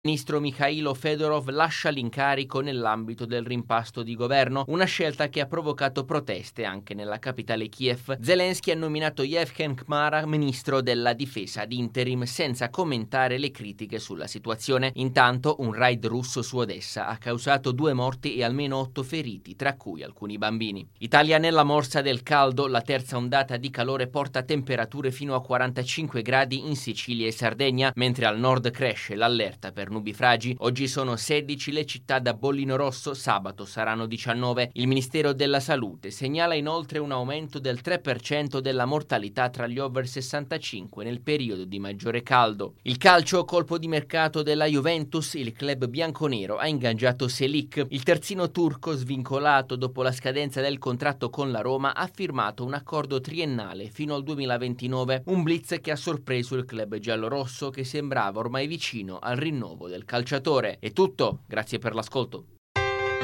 Il ministro Mikhailo Fedorov lascia l'incarico nell'ambito del rimpasto di governo, una scelta che ha provocato proteste anche nella capitale Kiev. Zelensky ha nominato Yevhen Kmara ministro della difesa ad interim senza commentare le critiche sulla situazione. Intanto un raid russo su Odessa ha causato 2 morti e almeno 8 feriti, tra cui alcuni bambini. Italia nella morsa del caldo, la terza ondata di calore porta temperature fino a 45 gradi in Sicilia e Sardegna, mentre al nord cresce l'allerta per nubifragi. Oggi sono 16 le città da bollino rosso, sabato saranno 19. Il Ministero della Salute segnala inoltre un aumento del 3% della mortalità tra gli over 65 nel periodo di maggiore caldo. Il calcio, colpo di mercato della Juventus, il club bianconero ha ingaggiato Selik. Il terzino turco, svincolato dopo la scadenza del contratto con la Roma, ha firmato un accordo triennale fino al 2029, un blitz che ha sorpreso il club giallorosso che sembrava ormai vicino al rinnovo del calciatore. È tutto, grazie per l'ascolto.